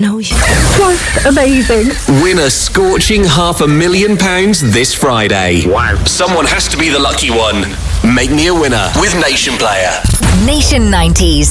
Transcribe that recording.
know you. Was amazing. Win a scorching £500,000 this Friday. Wow. Someone has to be the lucky one. Make me a winner with Nation Player. Nation 90s.